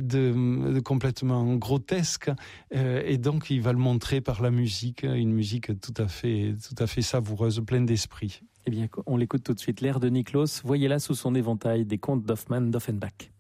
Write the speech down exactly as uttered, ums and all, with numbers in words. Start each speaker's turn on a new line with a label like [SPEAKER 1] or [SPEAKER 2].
[SPEAKER 1] de, de complètement grotesque, euh, et donc il va le montrer par la musique, une musique tout à fait, tout à fait savoureuse, pleine d'esprit.
[SPEAKER 2] Eh bien, on l'écoute tout de suite, l'air de Niklos, voyez-la sous son éventail des contes d'Hoffmann d'Offenbach.